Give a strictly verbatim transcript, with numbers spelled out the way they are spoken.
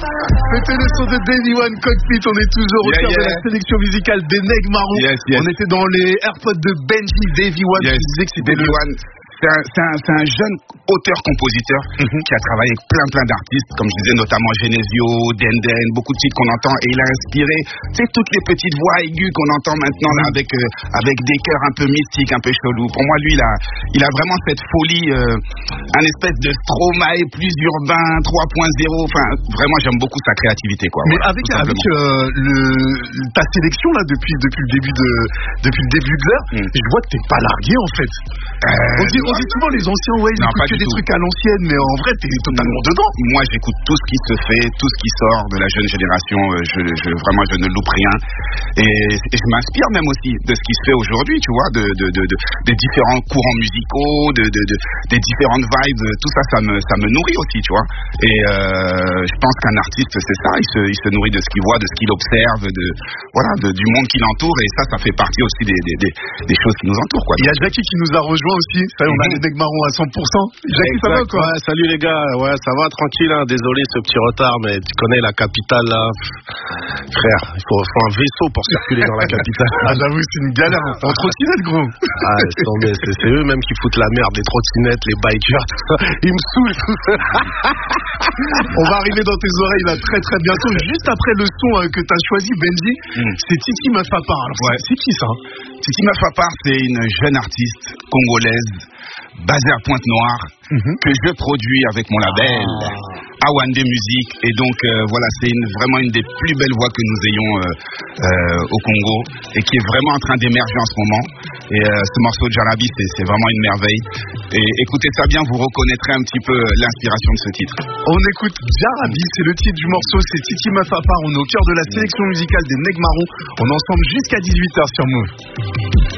C'était le son de Davy One Cockpit. On est toujours au yeah, cœur yeah. de la sélection musicale des Neg Marrons. Yes, yes. On était dans les AirPods de Benji. Davy One, yes. qui disait que c'était Davy le... One. C'est un, c'est, un, c'est un jeune auteur-compositeur mm-hmm. qui a travaillé avec plein plein d'artistes, comme je disais notamment Genesio, Denden, beaucoup de titres qu'on entend, et il a inspiré, tu sais, toutes les petites voix aiguës qu'on entend maintenant là, avec euh, avec des chœurs un peu mystiques, un peu chelous. Pour moi, lui, il a, il a vraiment cette folie, euh, un espèce de Stromae plus urbain, trois point zéro. Enfin, vraiment, j'aime beaucoup sa créativité, quoi. Mais voilà, avec avec euh, le, ta sélection là depuis depuis le début de depuis le début de l'heure, mm. je vois que t'es pas largué en fait. Euh, on dit, on dit souvent les anciens, ouais, ils non, écoutent que des tout. trucs à l'ancienne, mais en vrai, t'es totalement dedans. Moi, j'écoute tout ce qui se fait, tout ce qui sort de la jeune génération. Je, je, vraiment, je ne loupe rien. Et, et je m'inspire même aussi de ce qui se fait aujourd'hui, tu vois, de, de, de, de, des différents courants musicaux, de, de, de, des différentes vibes. Tout ça, ça me, ça me nourrit aussi, tu vois. Et euh, je pense qu'un artiste, c'est ça. Il se, il se nourrit de ce qu'il voit, de ce qu'il observe, de, voilà, de, du monde qui l'entoure. Et ça, ça fait partie aussi des, des, des, des choses qui nous entourent, quoi. Il y a Jackie qui nous a rejoint aussi. Ça, on a les Neg Marrons à cent pour cent. Jackie, ça va quoi? Ouais, salut les gars, ouais, ça va tranquille, hein. Désolé ce petit retard, mais tu connais la capitale là. Frère, il faut, faut un vaisseau pour circuler dans la capitale. Ah, j'avoue, c'est une galère. En trottinette, gros. Ah, c'est, tombé, c'est, c'est eux même qui foutent la merde, les trottinettes, les bikers, tout ça. Ils me saoulent tout ça. On va arriver dans tes oreilles là très très bientôt. Juste après le son euh, que t'as choisi, Benji, mm. c'est Titi Meuf à part. Alors, ouais. c'est qui ça? Titi Meuf à part, c'est une jeune artiste congolaise basée à Pointe-Noire mm-hmm. que je produis avec mon label ah. Awande Music. Et donc euh, voilà, c'est une, vraiment une des plus belles voix que nous ayons euh, euh, au Congo et qui est vraiment en train d'émerger en ce moment. Et euh, ce morceau de Jarabi, c'est, c'est vraiment une merveille. Et écoutez ça bien, vous reconnaîtrez un petit peu l'inspiration de ce titre. On écoute Jarabi, c'est le titre du morceau, c'est Titi Meuf à part. On est au cœur de la sélection musicale des Neg Marrons. On est ensemble jusqu'à dix-huit heures sur Move.